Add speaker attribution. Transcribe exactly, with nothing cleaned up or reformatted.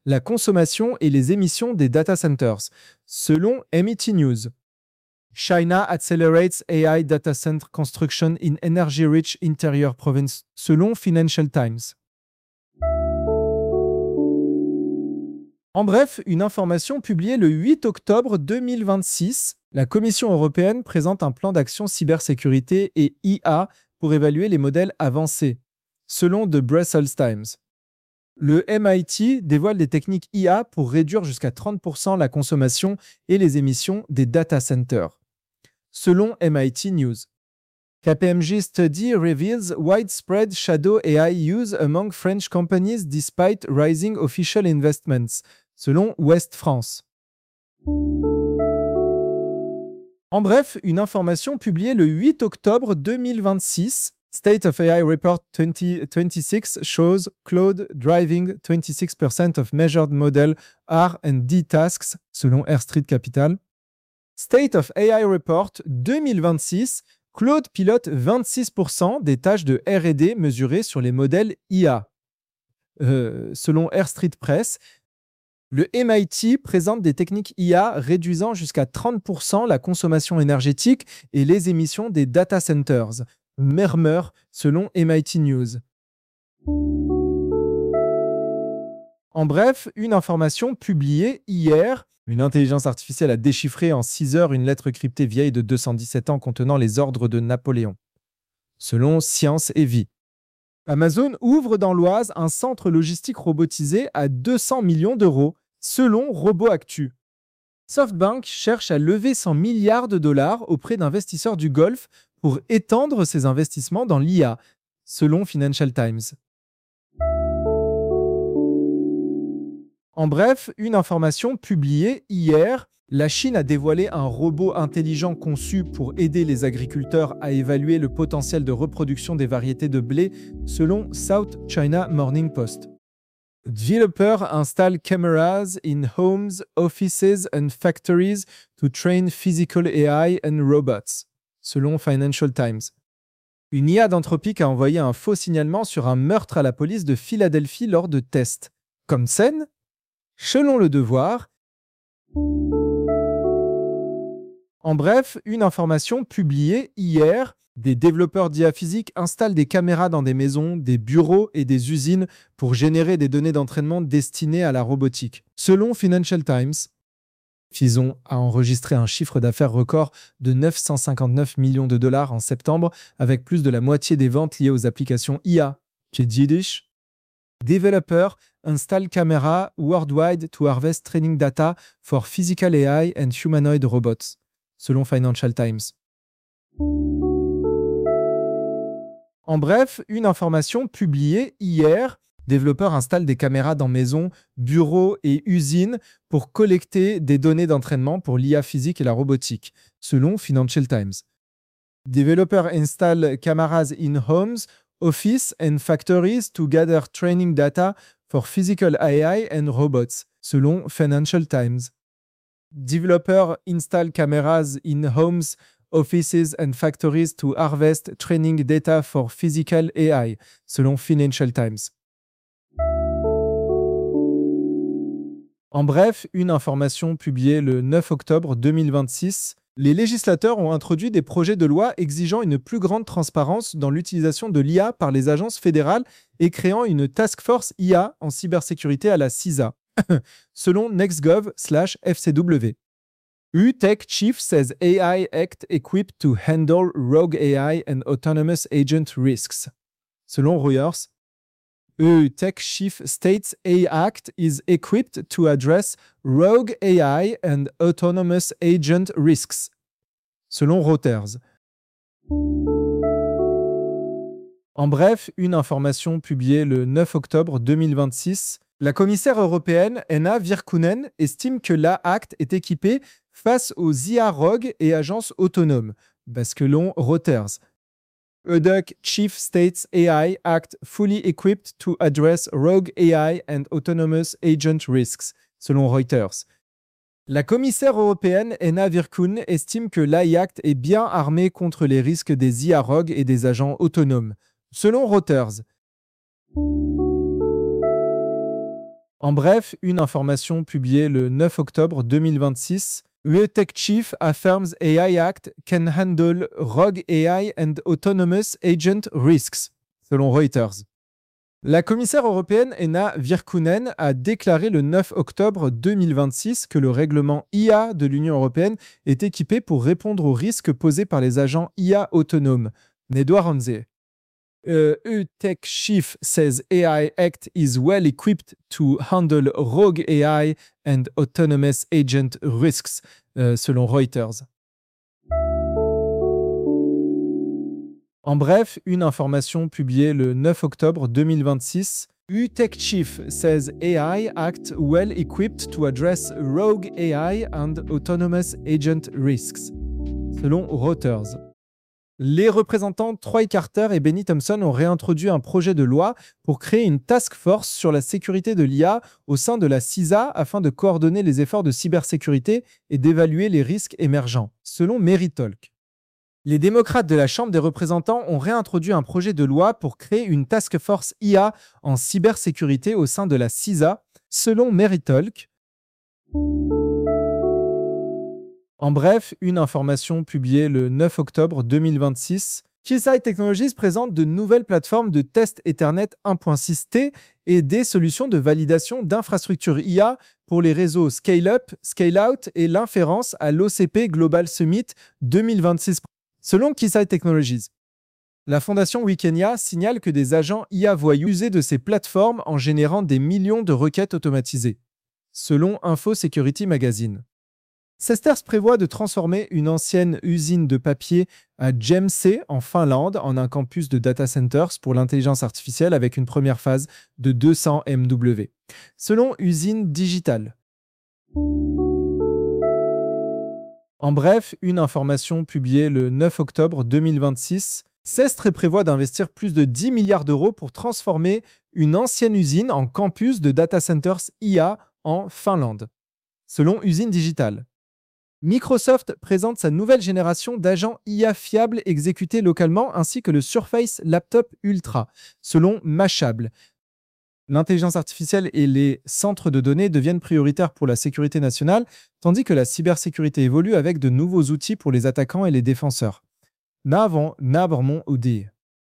Speaker 1: la consommation et les émissions des data centers, selon M E T News. China accelerates A I data center construction in energy-rich interior province, selon Financial Times. En bref, une information publiée le huit octobre deux mille vingt-six, la Commission européenne présente un plan d'action cybersécurité et I A pour évaluer les modèles avancés, selon The Brussels Times. Le M I T dévoile des techniques I A pour réduire jusqu'à trente pour cent la consommation et les émissions des data centers, selon M I T News. K P M G study reveals widespread shadow A I use among French companies despite rising official investments, selon Ouest France. En bref, une information publiée le huit octobre deux mille vingt-six, State of A I Report twenty twenty-six shows Claude driving twenty-six percent of measured model R and D tasks, selon Air Street Capital. State of A I Report deux mille vingt-six, Claude pilote vingt-six pour cent des tâches de R et D mesurées sur les modèles I A. Euh, selon Air Street Press, le M I T présente des techniques I A réduisant jusqu'à trente pour cent la consommation énergétique et les émissions des data centers. Murmure, selon M I T News. En bref, une information publiée hier. Une intelligence artificielle a déchiffré en six heures une lettre cryptée vieille de deux cent dix-sept ans contenant les ordres de Napoléon, selon Science et Vie. Amazon ouvre dans l'Oise un centre logistique robotisé à deux cents millions d'euros, selon RoboActu. SoftBank cherche à lever cent milliards de dollars auprès d'investisseurs du Golfe pour étendre ses investissements dans l'I A, selon Financial Times. En bref, une information publiée hier, la Chine a dévoilé un robot intelligent conçu pour aider les agriculteurs à évaluer le potentiel de reproduction des variétés de blé, selon South China Morning Post. Developers install cameras in homes, offices and factories to train physical A I and robots, selon Financial Times. Une I A d'Anthropic a envoyé un faux signalement sur un meurtre à la police de Philadelphie lors de tests. Comme scène, selon Le Devoir. En bref, une information publiée hier, des développeurs d'I A physique installent des caméras dans des maisons, des bureaux et des usines pour générer des données d'entraînement destinées à la robotique. Selon Financial Times, Fison a enregistré un chiffre d'affaires record de neuf cent cinquante-neuf millions de dollars en septembre, avec plus de la moitié des ventes liées aux applications I A. Qui est Yiddish. Developers install camera worldwide to harvest training data for physical A I and humanoid robots, selon Financial Times. En bref, une information publiée hier, développeurs installent des caméras dans maisons, bureaux et usines pour collecter des données d'entraînement pour l'I A physique et la robotique, selon Financial Times. Developers install cameras in homes, offices and factories to gather training data for physical A I and robots, selon Financial Times. Developers install cameras in homes, offices and factories to harvest training data for physical A I, selon Financial Times. En bref, une information publiée le neuf octobre deux mille vingt-six, les législateurs ont introduit des projets de loi exigeant une plus grande transparence dans l'utilisation de l'I A par les agences fédérales et créant une task force I A en cybersécurité à la C I S A, selon NextGov slash F C W. U-Tech Chief says A I Act equipped to handle rogue A I and autonomous agent risks, selon Reuters. U-Tech Chief states A I Act is equipped to address rogue A I and autonomous agent risks, selon Reuters. En bref, une information publiée le neuf octobre deux mille vingt-six, la commissaire européenne Henna Virkkunen estime que l'A Acte est équipé face aux I A rogues et agences autonomes, selon Reuters. E D U C Chief states A I Act fully equipped to address rogue A I and autonomous agent risks, selon Reuters. La commissaire européenne Henna Virkkunen estime que l'A I Act est bien armé contre les risques des I A rogues et des agents autonomes, selon Reuters. En bref, une information publiée le neuf octobre deux mille vingt-six, U E Tech Chief affirms A I Act can handle rogue A I and autonomous agent risks, selon Reuters. La commissaire européenne Ena Virkkunen a déclaré le neuf octobre deux mille vingt-six que le règlement I A de l'Union européenne est équipé pour répondre aux risques posés par les agents I A autonomes. Nedouard Hanze. Uh, U Tech Chief says A I Act is well equipped to handle rogue A I and autonomous agent risks, uh, selon Reuters. En bref, une information publiée le neuf octobre deux mille vingt-six, U Tech Chief says A I Act well equipped to address rogue A I and autonomous agent risks, selon Reuters. Les représentants Troy Carter et Benny Thompson ont réintroduit un projet de loi pour créer une task force sur la sécurité de l'I A au sein de la C I S A afin de coordonner les efforts de cybersécurité et d'évaluer les risques émergents, selon Meritalk. Les démocrates de la Chambre des représentants ont réintroduit un projet de loi pour créer une task force I A en cybersécurité au sein de la C I S A, selon Meritalk. En bref, une information publiée le neuf octobre deux mille vingt-six, Keysight Technologies présente de nouvelles plateformes de test Ethernet un point six T et des solutions de validation d'infrastructures I A pour les réseaux Scale-up, Scale-out et l'inférence à l'O C P Global Summit deux mille vingt-six. Selon Keysight Technologies, la fondation Wikenya signale que des agents I A voient user de ces plateformes en générant des millions de requêtes automatisées. Selon Info Security Magazine. Cesters prévoit de transformer une ancienne usine de papier à Jämsä en Finlande en un campus de data centers pour l'intelligence artificielle avec une première phase de deux cents mégawatts, selon Usine Digital. En bref, une information publiée le neuf octobre deux mille vingt-six, Cestre prévoit d'investir plus de dix milliards d'euros pour transformer une ancienne usine en campus de data centers I A en Finlande, selon Usine Digital. Microsoft présente sa nouvelle génération d'agents I A fiables exécutés localement ainsi que le Surface Laptop Ultra, selon Mashable. L'intelligence artificielle et les centres de données deviennent prioritaires pour la sécurité nationale, tandis que la cybersécurité évolue avec de nouveaux outils pour les attaquants et les défenseurs. Navon Nabrmon Oudi.